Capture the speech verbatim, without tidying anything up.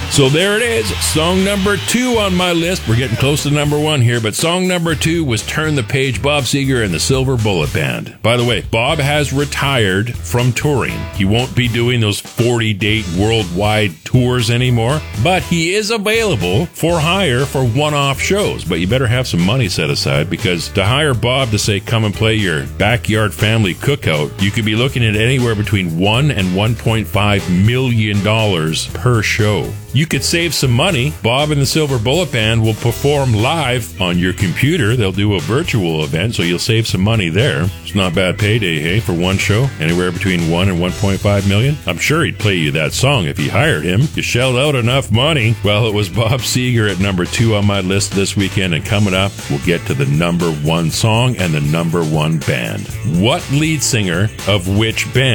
So there it is, song number two on my list. We're getting close to number one here, but song number two was Turn the Page, Bob Seger and the Silver Bullet Band. By the way, Bob has retired from touring. He won't be doing those forty-date worldwide tours anymore, but he is available for hire for one-off shows. But you better have some money set aside, because to hire Bob to say, come and play your backyard family cookout, you could be looking at anywhere between one and one point five million dollars per show. You could save some money. Bob and the Silver Bullet Band will perform live on your computer. They'll do a virtual event, so you'll save some money there. It's not bad payday, hey, for one show. Anywhere between one and one point five million. I'm sure he'd play you that song if you hired him. You shelled out enough money. Well, it was Bob Seger at number two on my list this weekend, and coming up, we'll get to the number one song and the number one band. What lead singer of which band